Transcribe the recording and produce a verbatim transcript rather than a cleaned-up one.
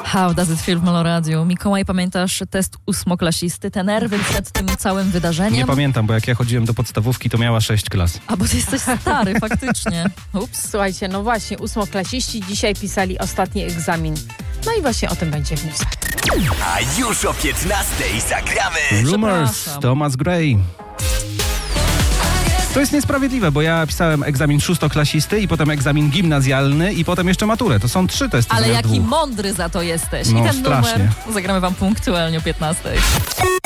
How does it feel w Meloradiu? Mikołaj, pamiętasz test ósmoklasisty? Te nerwy przed tym całym wydarzeniem? Nie pamiętam, bo jak ja chodziłem do podstawówki, to miała sześć klas. A, bo ty jesteś stary, faktycznie. Ups. Słuchajcie, no właśnie, ósmoklasiści dzisiaj pisali ostatni egzamin. No i właśnie o tym będzie w newsach. A już o piętnastej zagramy Rumors, Thomas Gray. To jest niesprawiedliwe, bo ja pisałem egzamin szóstoklasisty i potem egzamin gimnazjalny i potem jeszcze maturę. To są trzy testy. Ale zamiast jaki dwóch. mądry za to jesteś. No, I ten strasznie. numer zagramy wam punktualnie o piętnastej.